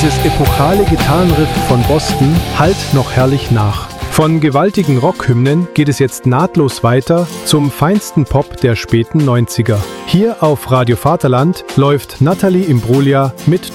Dieses epochale Gitarrenriff von Boston hallt noch herrlich nach. Von gewaltigen Rockhymnen geht es jetzt nahtlos weiter zum feinsten Pop der späten 90er. Hier auf Radio Vaterland läuft Natalie Imbruglia mit